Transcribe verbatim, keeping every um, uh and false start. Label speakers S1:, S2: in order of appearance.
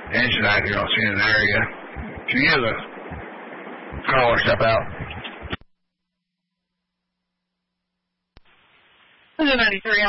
S1: engine out here. I don't see it in the area. Can you get the caller step out?
S2: ninety-three